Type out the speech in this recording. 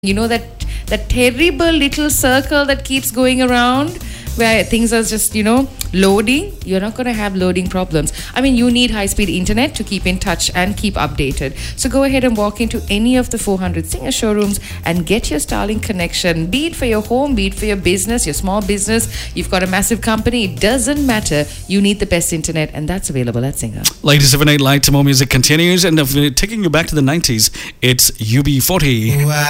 You know that terrible little circle that keeps going around where things are just, loading. You're not going to have loading problems. I mean, you need high-speed internet to keep in touch and keep updated. So go ahead and walk into any of the 400 Singer showrooms and get your Starlink connection. Be it for your home, be it for your business, your small business. You've got a massive company. It doesn't matter. You need the best internet, and that's available at Singer. Ladies, 7 8 Light to More Music continues, and taking you back to the 90s, it's UB40. Wow.